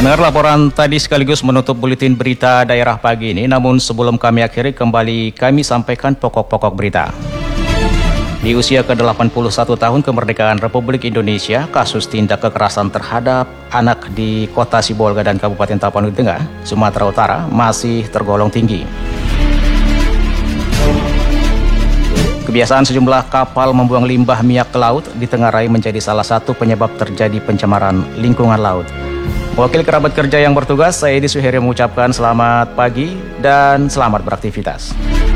Pendengar, laporan tadi sekaligus menutup buletin berita daerah pagi ini. Namun sebelum kami akhiri, kembali kami sampaikan pokok-pokok berita. Di usia ke-81 tahun kemerdekaan Republik Indonesia, kasus tindak kekerasan terhadap anak di Kota Sibolga dan Kabupaten Tapanuli Tengah, Sumatera Utara masih tergolong tinggi. Kebiasaan sejumlah kapal membuang limbah minyak ke laut ditengarai menjadi salah satu penyebab terjadi pencemaran lingkungan laut. Wakil kerabat kerja yang bertugas, saya Edi Suheri mengucapkan selamat pagi dan selamat beraktivitas.